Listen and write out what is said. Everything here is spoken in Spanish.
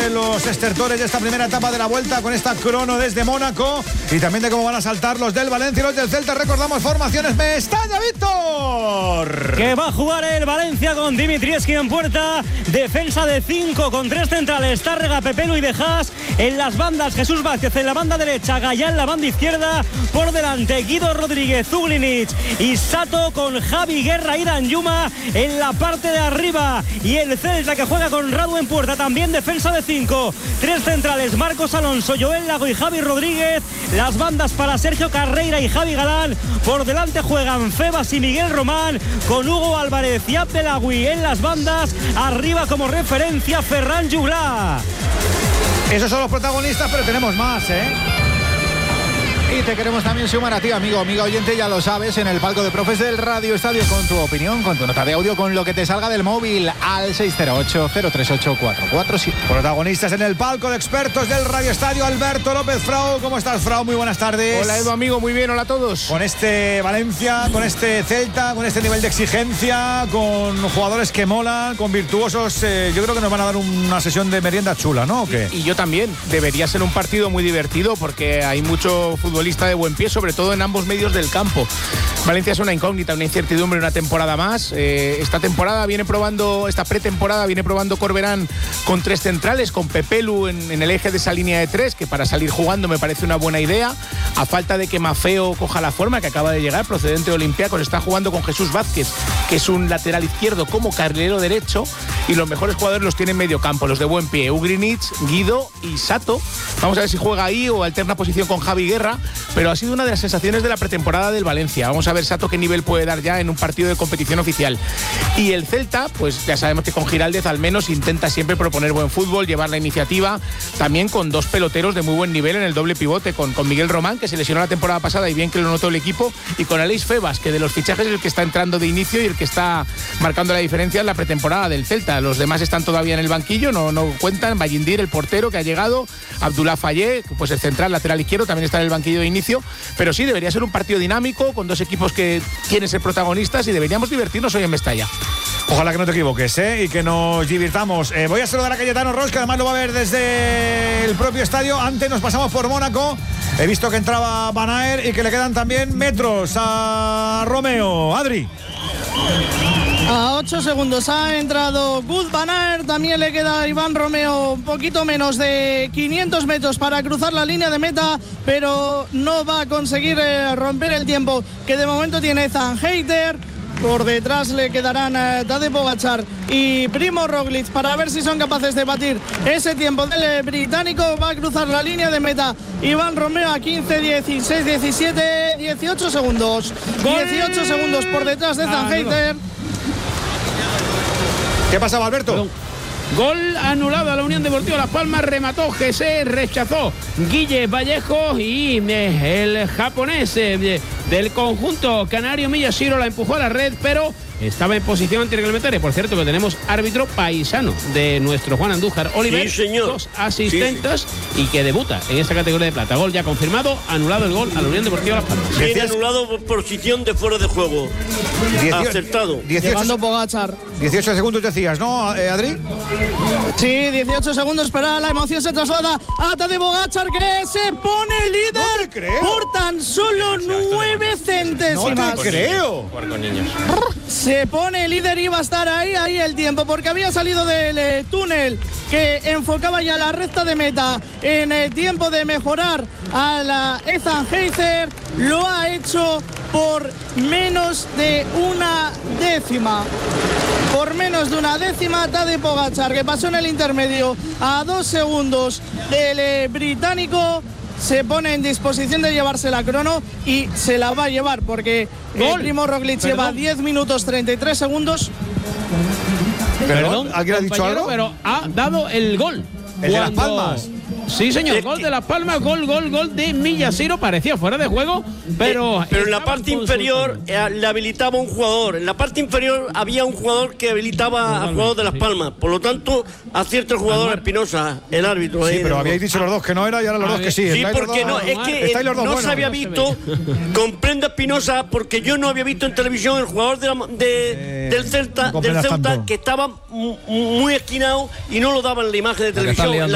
de los estertores de esta primera etapa de la Vuelta con esta crono desde Mónaco y también de cómo van a saltar los del Valencia y los del Celta. Recordamos formaciones. Mestalla, Víctor. Que va a jugar el Valencia con Dimitrievski en puerta. Defensa de 5 con 3 centrales. Tárrega, Pepelu y Dejas. En las bandas, Jesús Vázquez en la banda derecha, Gallá en la banda izquierda. Por delante, Guido Rodríguez, Zuglinic y Sato con Javi Guerra y Danjuma en la parte de arriba. Y el Celta que juega con Radu en puerta, también defensa de 5. 3 centrales, Marcos Alonso, Joel Lago y Javi Rodríguez. Las bandas para Sergio Carreira y Javi Galán. Por delante juegan Febas y Miguel Román con Hugo Álvarez y Abdelagui en las bandas. Arriba como referencia Ferran Juglar. Esos son los protagonistas, pero tenemos más, ¿eh? Y te queremos también sumar a ti, amigo, amiga oyente, ya lo sabes, en el palco de profes del Radio Estadio, con tu opinión, con tu nota de audio, con lo que te salga del móvil, al 608-038-447. Protagonistas en el palco de expertos del Radio Estadio, Alberto López Frau. ¿Cómo estás, Frau? Muy buenas tardes. Hola, Edu, amigo, muy bien, hola a todos. Con este Valencia, con este Celta, con este nivel de exigencia, con jugadores que molan, con virtuosos, yo creo que nos van a dar una sesión de merienda chula, ¿no? ¿O qué? Y yo también. Debería ser un partido muy divertido porque hay mucho futbolista de buen pie, sobre todo en ambos medios del campo. Valencia es una incógnita, una incertidumbre, una temporada más. Esta pretemporada viene probando Corberán con 3 centrales, con Pepelu en el eje de esa línea de 3, que para salir jugando me parece una buena idea. A falta de que Maffeo coja la forma, que acaba de llegar, procedente de Olympiacos, está jugando con Jesús Vázquez, que es un lateral izquierdo como carrilero derecho, y los mejores jugadores los tiene en medio campo, los de buen pie, Ugrinic, Guido y Sato. Vamos a ver si juega ahí o alterna posición con Javi Guerra, pero ha sido una de las sensaciones de la pretemporada del Valencia. Vamos a ver Sato qué nivel puede dar ya en un partido de competición oficial. Y el Celta, pues ya sabemos que con Giraldez al menos intenta siempre proponer buen fútbol, llevar la iniciativa, también con 2 peloteros de muy buen nivel en el doble pivote, con Miguel Román, que se lesionó la temporada pasada y bien que lo notó el equipo, y con Aleix Febas, que de los fichajes es el que está entrando de inicio y el que está marcando la diferencia en la pretemporada del Celta. Los demás están todavía en el banquillo, no cuentan. Vallindir, el portero que ha llegado, Abdullah Fayé, pues el central, lateral izquierdo, también está en el banquillo de inicio, pero sí, debería ser un partido dinámico, con 2 equipos que quieren ser protagonistas y deberíamos divertirnos hoy en Mestalla. Ojalá que no te equivoques, y que nos divirtamos. Voy a saludar a Cayetano Ros, que además lo va a ver desde el propio estadio. Antes nos pasamos por Mónaco. He visto que entraba Van Aert y que le quedan también metros a Romeo. Adri. A 8 segundos ha entrado Wout van Aert, también le queda a Iván Romeo un poquito menos de 500 metros para cruzar la línea de meta, pero no va a conseguir romper el tiempo que de momento tiene Zanheiter. Por detrás le quedarán Tadej Pogačar y Primo Roglic para ver si son capaces de batir ese tiempo del británico. Va a cruzar la línea de meta Iván Romeo a 15, 16, 17, 18 segundos. 18 segundos por detrás de Zanheiter. ¿Qué pasaba, Alberto? Perdón. Gol anulado a la Unión Deportiva Las Palmas, remató Gese, rechazó Guille Vallejo y el japonés del conjunto canario Miyashiro la empujó a la red, pero estaba en posición antirreglamentaria. Por cierto, que tenemos árbitro paisano de nuestro Juan Andújar Oliver, sí, señor. 2 asistentes, y que debuta en esa categoría de plata. Gol ya confirmado, anulado el gol a la Unión Deportiva Las Palmas. Bien anulado por posición de fuera de juego. Acertado. 18 Pogačar. 18 segundos decías, ¿no, Adri? Sí, 18 segundos, pero la emoción se traslada a Tadej Pogačar, que se pone líder. No te creo. Por tan solo 9 centésimas. No te creo. Jugar con niños. Se pone líder y va a estar ahí el tiempo, porque había salido del túnel que enfocaba ya la recta de meta en el tiempo de mejorar a la Zanheiter. Lo ha hecho por menos de una décima. Por menos de una décima, Tadej Pogačar, que pasó en el intermedio a 2 segundos del británico, se pone en disposición de llevarse la crono y se la va a llevar, porque el Primo Roglic lleva 10 minutos 33 segundos. Perdón, ¿alguien ha dicho algo? Pero ha dado el gol. ¿El de Las Palmas? Sí, señor, gol de Las Palmas, gol de Miyashiro. Parecía fuera de juego, pero en la parte inferior le habilitaba un jugador. En la parte inferior había un jugador que habilitaba al jugador de Las Palmas. Por lo tanto, acierta el jugador Espinosa, el árbitro. Sí, pero habíais dicho los dos que no era y ahora los dos que sí. Sí, porque no, es que no se había visto. Comprende Espinosa, porque yo no había visto en televisión el jugador del Celta, que estaba muy esquinado y no lo daba en la imagen de televisión.